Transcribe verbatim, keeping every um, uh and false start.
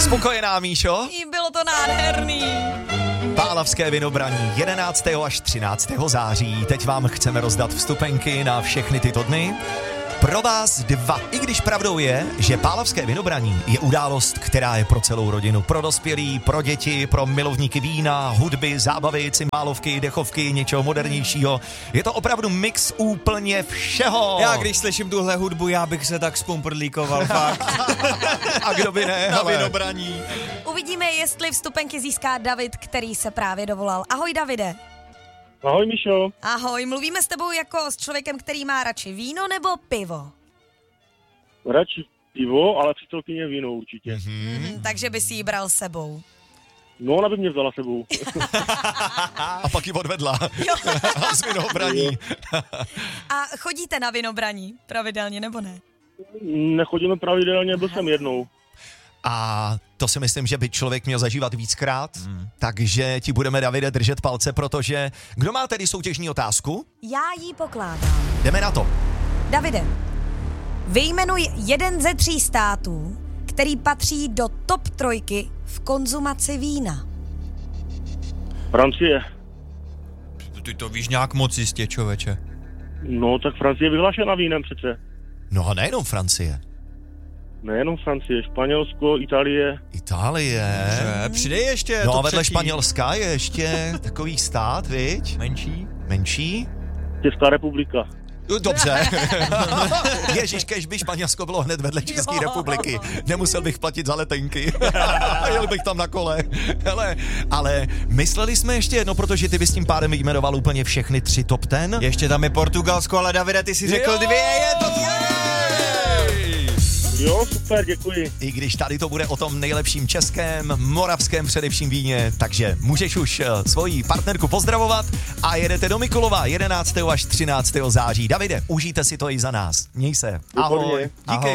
Spokojená, Míšo? Bylo to nádherný. Pálavské Vinobraní jedenáctého až třináctého září. Teď vám chceme rozdat vstupenky na všechny tyto dny. Pro vás dva. I když pravdou je, že Pálavské Vinobraní je událost, která je pro celou rodinu. Pro dospělí, pro děti, pro milovníky vína, hudby, zábavy, cymbálovky, dechovky, něčeho modernějšího. Je to opravdu mix úplně všeho. Já když slyším tuhle hudbu, já bych se tak spomprdlíkoval, fakt. A kdo by ne? Na hele. Vinobraní. Uvidíme, jestli vstupenky získá David, který se právě dovolal. Ahoj, Davide. Ahoj, Míšo. Ahoj, mluvíme s tebou jako s člověkem, který má radši víno nebo pivo? Radši pivo, ale přítelkyně víno určitě. Mm-hmm. Hmm, takže by si ji bral sebou. No, ona by mě vzala sebou. A pak ji odvedla. Z Vinobraní. A chodíte na Vinobraní pravidelně, nebo ne? Nechodíme pravidelně, byl jsem jednou. A to si myslím, že by člověk měl zažívat víckrát, hmm. takže ti budeme, Davide, držet palce, protože kdo má tedy soutěžní otázku? Já jí pokládám. Jdeme na to. Davide, vyjmenuj jeden ze tří států, který patří do top trojky v konzumaci vína. Francie. Ty to víš nějak moc jistě, člověče. No, tak Francie je vyhlášena vínem přece. No a nejenom Francie. Nejenom Francie, Španělsko, Itálie. Itálie. Že, přidej ještě No to a vedle třetí. Španělska je ještě takový stát, viď? Menší? Menší? Česká republika. Dobře. Ježíš, kež by Španělsko bylo hned vedle České republiky. Nemusel bych platit za letenky. Jel bych tam na kole. Hele, ale mysleli jsme ještě jedno, protože ty bys tím pádem vyjmenoval úplně všechny tři top ten. Ještě tam je Portugalsko, ale Davide, ty si řekl Jo! dvě, je to tvoje! Jo, super, děkuji. I když tady to bude o tom nejlepším českém, moravském především víně, takže můžeš už svoji partnerku pozdravovat a jedete do Mikulova jedenáctého až třináctého září. Davide, užijte si to i za nás. Měj se. Ahoj. Výborně. Díky.